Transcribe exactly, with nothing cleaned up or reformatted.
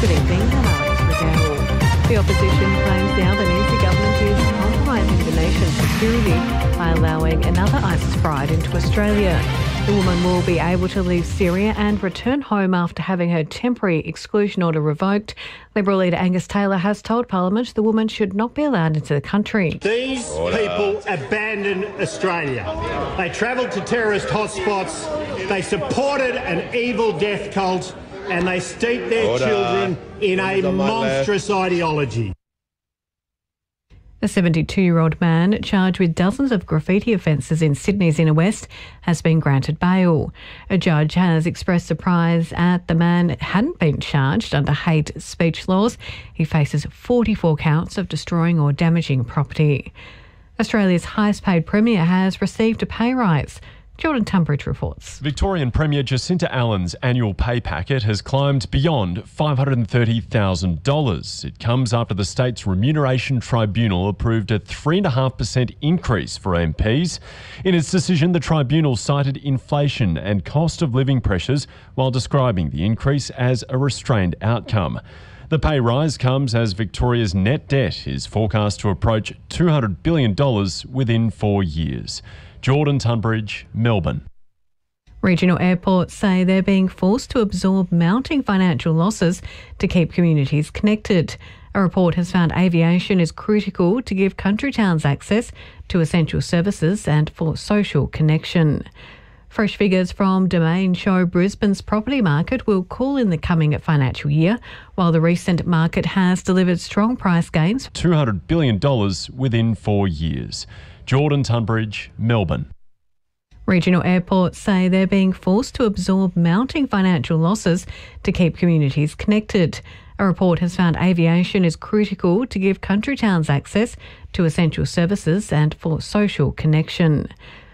Good evening, I'm Alex Riddell. The opposition claims the Albanese government is compromising the nation's security by allowing another ISIS bride into Australia. The woman will be able to leave Syria and return home after having her temporary exclusion order revoked. Liberal leader Angus Taylor has told Parliament the woman should not be allowed into the country. These Order. people abandoned Australia. They travelled to terrorist hotspots, they supported an evil death cult, and they steeped their Order. children in a monstrous ideology. A seventy-two-year-old man charged with dozens of graffiti offences in Sydney's inner west has been granted bail. A judge has expressed surprise at the man hadn't been charged under hate speech laws. He faces forty-four counts of destroying or damaging property. Australia's highest-paid Premier has received a pay rise. Jordan Tunbridge reports. Victorian Premier Jacinta Allen's annual pay packet has climbed beyond five hundred thirty thousand dollars. It comes after the state's Remuneration Tribunal approved a three point five percent increase for M Ps. In its decision, the tribunal cited inflation and cost of living pressures while describing the increase as a restrained outcome. The pay rise comes as Victoria's net debt is forecast to approach two hundred billion dollars within four years. Jordan Tunbridge, Melbourne. Regional airports say they're being forced to absorb mounting financial losses to keep communities connected. A report has found aviation is critical to give country towns access to essential services and for social connection. Fresh figures from Domain show Brisbane's property market will cool in the coming financial year, while the recent market has delivered strong price gains. two hundred billion dollars within four years. Jordan Tunbridge, Melbourne. Regional airports say they're being forced to absorb mounting financial losses to keep communities connected. A report has found aviation is critical to give country towns access to essential services and for social connection.